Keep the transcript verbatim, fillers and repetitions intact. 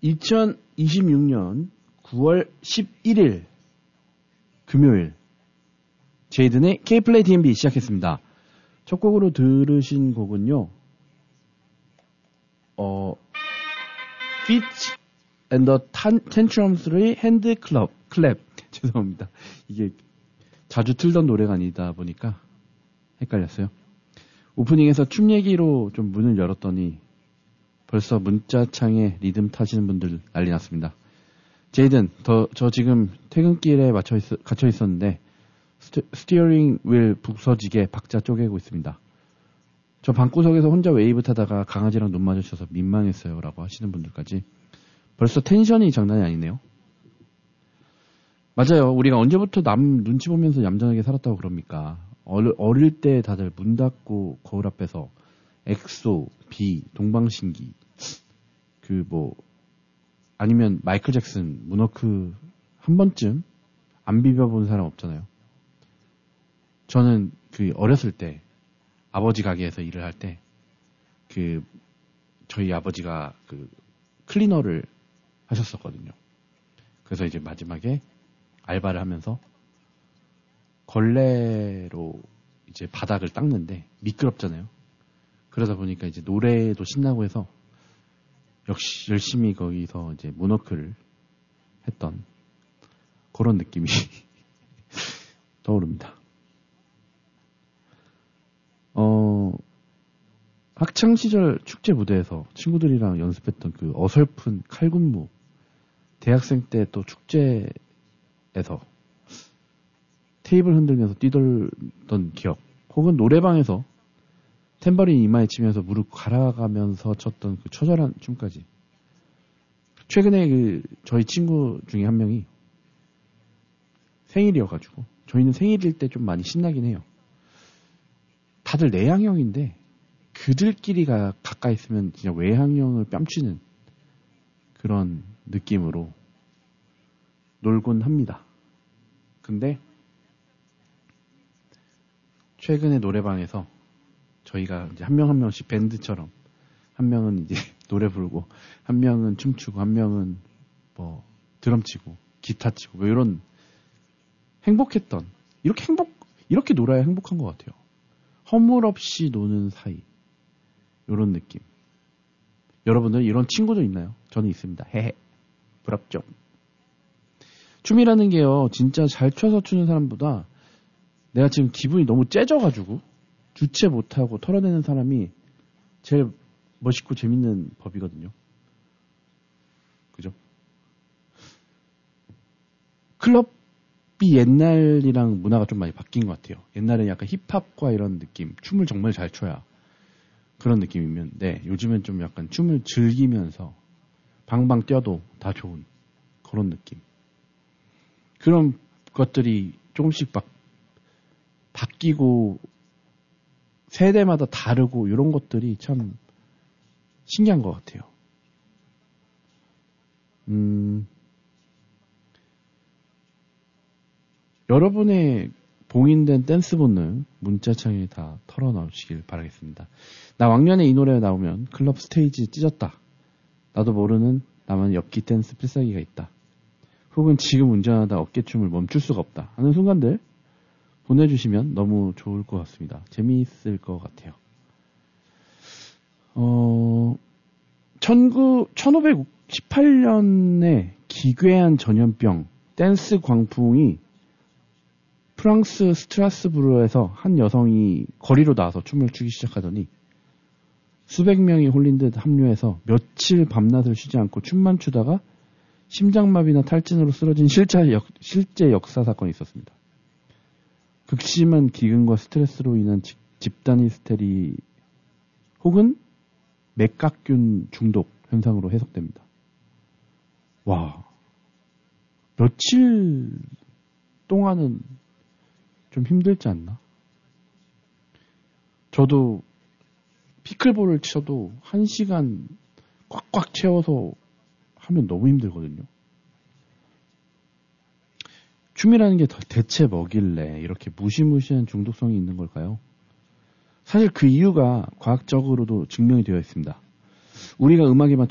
이천이십육 년 구월 십일일 금요일 제이든의 K-플레이 디엠비 시작했습니다. 첫 곡으로 들으신 곡은요. 어 Fitch and the Tantrums의 핸드 클럽 클랩 죄송합니다. 이게 자주 틀던 노래가 아니다 보니까 헷갈렸어요. 오프닝에서 춤 얘기로 좀 문을 열었더니 벌써 문자창에 리듬 타시는 분들 난리 났습니다. 제이든, 더, 저 지금 퇴근길에 맞춰 있, 갇혀 있었는데 스티, 스티어링 휠 부서지게 박자 쪼개고 있습니다. 저 방구석에서 혼자 웨이브 타다가 강아지랑 눈 마주쳐서 민망했어요 라고 하시는 분들까지 벌써 텐션이 장난이 아니네요. 맞아요. 우리가 언제부터 남 눈치 보면서 얌전하게 살았다고 그럽니까? 어릴, 어릴 때 다들 문 닫고 거울 앞에서 엑소, 비, 동방신기 그 뭐 아니면 마이클 잭슨, 문워크 한 번쯤 안 비벼본 사람 없잖아요. 저는 그 어렸을 때 아버지 가게에서 일을 할 때 그 저희 아버지가 그 클리너를 하셨었거든요. 그래서 이제 마지막에 알바를 하면서 걸레로 이제 바닥을 닦는데 미끄럽잖아요. 그러다 보니까 이제 노래도 신나고 해서 역시 열심히 거기서 이제 문워크를 했던 그런 느낌이 떠오릅니다. 어, 학창시절 축제 무대에서 친구들이랑 연습했던 그 어설픈 칼군무, 대학생 때 또 축제에서 테이블 흔들면서 뛰돌던 기억, 혹은 노래방에서 탬버린 이마에 치면서 무릎 갈아가면서 췄던 그 처절한 춤까지. 최근에 그 저희 친구 중에 한 명이 생일이어가지고 저희는 생일일 때 좀 많이 신나긴 해요. 다들 내향형인데 그들끼리가 가까이 있으면 진짜 외향형을 뺨치는 그런 느낌으로 놀곤 합니다. 근데 최근에 노래방에서 저희가 이제 한 명 한 명씩 밴드처럼 한 명은 이제 노래 부르고 한 명은 춤추고 한 명은 뭐 드럼 치고 기타 치고 뭐 이런 행복했던 이렇게 행복 이렇게 놀아야 행복한 것 같아요. 허물 없이 노는 사이 이런 느낌. 여러분들 이런 친구도 있나요? 저는 있습니다. 헤헤 부럽죠. 춤이라는 게요 진짜 잘 춰서 추는 사람보다 내가 지금 기분이 너무 째져가지고 주체 못하고 털어내는 사람이 제일 멋있고 재밌는 법이거든요. 그죠? 클럽이 옛날이랑 문화가 좀 많이 바뀐 것 같아요. 옛날엔 약간 힙합과 이런 느낌, 춤을 정말 잘 춰야 그런 느낌이면, 네, 요즘엔 좀 약간 춤을 즐기면서 방방 뛰어도 다 좋은 그런 느낌. 그런 것들이 조금씩 막 바뀌고 세대마다 다르고 이런 것들이 참 신기한 것 같아요. 음, 여러분의 봉인된 댄스 본능 문자창에 다 털어넣으시길 바라겠습니다. 나 왕년에 이 노래 나오면 클럽 스테이지 찢었다. 나도 모르는 나만 엽기 댄스 필살기가 있다. 혹은 지금 운전하다 어깨춤을 멈출 수가 없다 하는 순간들 보내주시면 너무 좋을 것 같습니다. 재미있을 것 같아요. 어, 천오백십팔 년에 기괴한 전염병, 댄스 광풍이 프랑스 스트라스부르에서 한 여성이 거리로 나와서 춤을 추기 시작하더니 수백 명이 홀린 듯 합류해서 며칠 밤낮을 쉬지 않고 춤만 추다가 심장마비나 탈진으로 쓰러진 실제, 역, 실제 역사 사건이 있었습니다. 극심한 기근과 스트레스로 인한 집, 집단 히스테리 혹은 맥각균 중독 현상으로 해석됩니다. 와, 며칠 동안은 좀 힘들지 않나? 저도 피클볼을 쳐도 한 시간 꽉꽉 채워서 하면 너무 힘들거든요. 춤이라는 게 대체 뭐길래 이렇게 무시무시한 중독성이 있는 걸까요? 사실 그 이유가 과학적으로도 증명이 되어 있습니다. 우리가 음악에만